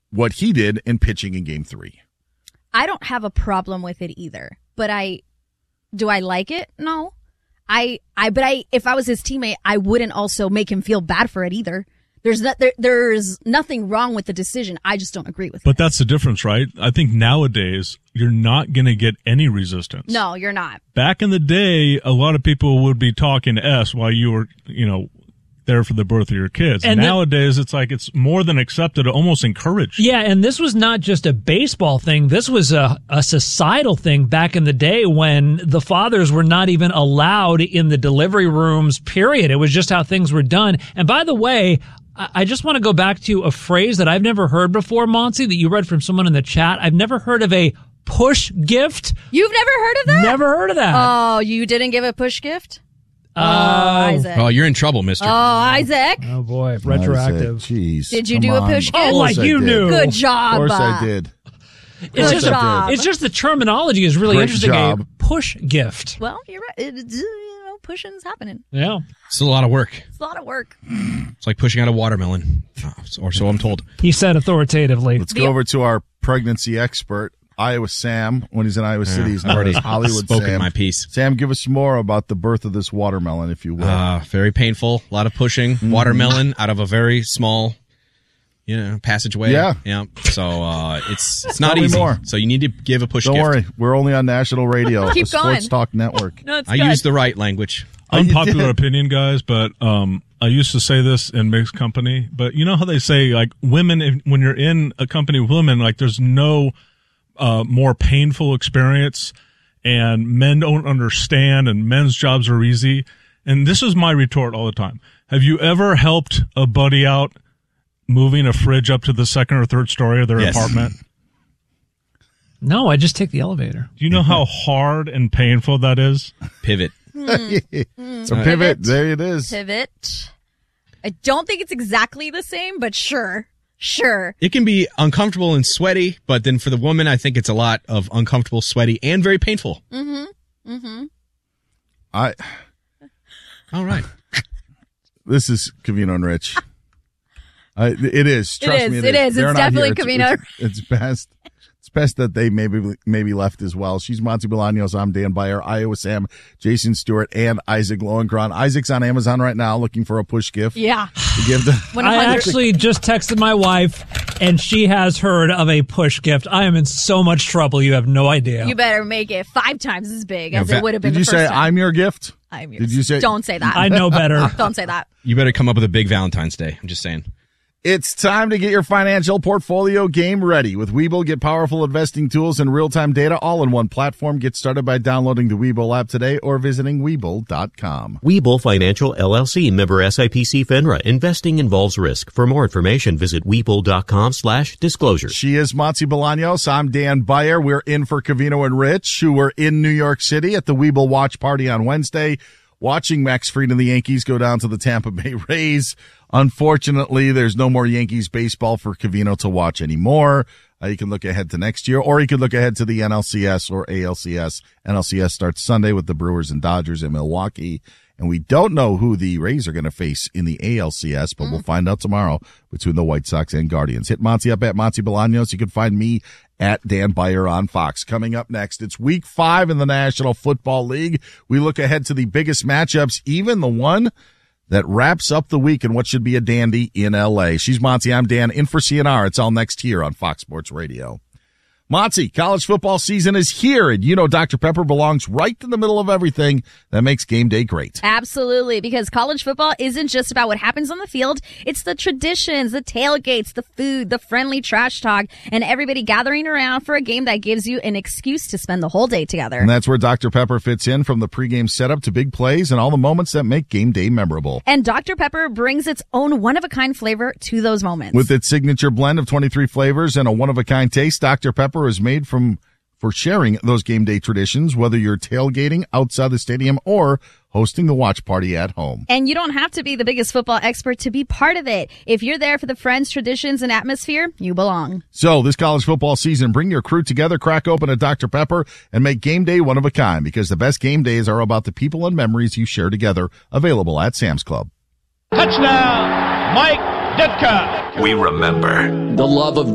what he did in pitching in Game 3. I don't have a problem with it either, but do I like it? No. If I was his teammate, I wouldn't also make him feel bad for it either. There's nothing wrong with the decision. I just don't agree with it. But that's the difference, right? I think nowadays you're not going to get any resistance. No, you're not. Back in the day, a lot of people would be talking S while you were, there for the birth of your kids. And nowadays, it's like it's more than accepted, almost encouraged. Yeah, and this was not just a baseball thing. This was a societal thing back in the day when the fathers were not even allowed in the delivery rooms, period. It was just how things were done. And by the way, I just want to go back to a phrase that I've never heard before, Monty, that you read from someone in the chat. I've never heard of a push gift. You've never heard of that? Never heard of that. Oh, you didn't give a push gift? Isaac. Oh, you're in trouble, mister. Oh, Isaac. Oh, boy. Retroactive. Jeez. Did you do a push gift? Oh, like you knew. Good job. Of course I did. It's just the terminology is really Great interesting. job. A push gift. Well, you're right. Pushing's happening. Yeah. It's a lot of work. It's a lot of work. It's like pushing out a watermelon, or so I'm told. He said authoritatively. Let's go over to our pregnancy expert, Iowa Sam. When he's in Iowa City, he's known as Hollywood spoken Sam. my piece. Sam, give us more about the birth of this watermelon, if you will. Very painful. A lot of pushing. Watermelon out of a very small, passageway. Yeah. So it's not Tell me easy. more. So you need to give a push Don't gift. worry, we're only on national radio, Keep the Sports going. Talk Network. No, it's I good. use the right language. Unpopular opinion, guys, but I used to say this in mixed company. But you know how they say, like, women, when you're in a company with women, like, there's no more painful experience, and men don't understand, and men's jobs are easy. And this is my retort all the time. Have you ever helped a buddy out moving a fridge up to the second or third story of their apartment? No, I just take the elevator. Do you know how hard and painful that is? Pivot. So pivot, there it is. Pivot. I don't think it's exactly the same, but sure. It can be uncomfortable and sweaty, but then for the woman, I think it's a lot of uncomfortable, sweaty, and very painful. All right. This is Covino and Rich. It is. Trust me, it is. They're It's not definitely here. Covino. It's best. It's best that they maybe left as well. She's Monty Bolaños. I'm Dan Beyer. Iowa Sam, Jason Stewart, and Isaac Lowenkron. Isaac's on Amazon right now looking for a push gift. Yeah. To give to I actually just texted my wife, and she has heard of a push gift. I am in so much trouble. You have no idea. You better make it 5 times as big as it would have been Did the you first say, time. I'm your gift? I'm yours. Did you say? Don't say that. I know better. Don't say that. You better come up with a big Valentine's Day. I'm just saying. It's time to get your financial portfolio game ready. With Webull, get powerful investing tools and real-time data all in one platform. Get started by downloading the Webull app today or visiting Webull.com. Webull Financial LLC, member SIPC FINRA. Investing involves risk. For more information, visit Webull.com/disclosure. She is Monty Bolaños. I'm Dan Beyer. We're in for Covino and Rich, who were in New York City at the Webull watch party on Wednesday, watching Max Fried and the Yankees go down to the Tampa Bay Rays. Unfortunately, there's no more Yankees baseball for Covino to watch anymore. You can look ahead to next year, or you could look ahead to the NLCS or ALCS. NLCS starts Sunday with the Brewers and Dodgers in Milwaukee. And we don't know who the Rays are going to face in the ALCS, but we'll find out tomorrow between the White Sox and Guardians. Hit Monty up at Monty Bolaños. You can find me at Dan Beyer on Fox. Coming up next, it's week 5 in the National Football League. We look ahead to the biggest matchups, even the one that wraps up the week in what should be a dandy in L.A. She's Monty. I'm Dan. In for CNR. It's all next here on Fox Sports Radio. Monty, college football season is here, and you know Dr. Pepper belongs right in the middle of everything that makes game day great. Absolutely, because college football isn't just about what happens on the field. It's the traditions, the tailgates, the food, the friendly trash talk, and everybody gathering around for a game that gives you an excuse to spend the whole day together. And that's where Dr. Pepper fits in, from the pregame setup to big plays and all the moments that make game day memorable. And Dr. Pepper brings its own one-of-a-kind flavor to those moments. With its signature blend of 23 flavors and a one-of-a-kind taste, Dr. Pepper is made for sharing those game day traditions, whether you're tailgating outside the stadium or hosting the watch party at home. And you don't have to be the biggest football expert to be part of it. If you're there for the friends, traditions, and atmosphere, you belong. So this college football season, bring your crew together, crack open a Dr. Pepper, and make game day one of a kind, because the best game days are about the people and memories you share together. Available at Sam's Club. Touchdown, Mike Ditka. We remember the love of